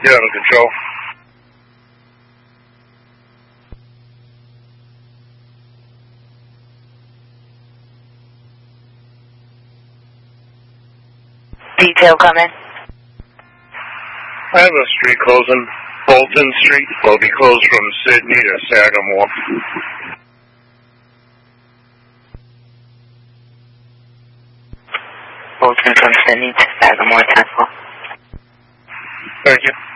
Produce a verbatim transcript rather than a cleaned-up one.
Get out of control. Detail coming. I have a street closing. Bolton Street will be closed from Sydney to Sagamore. Bolton from Sydney to Sagamore, Temple. Thank you.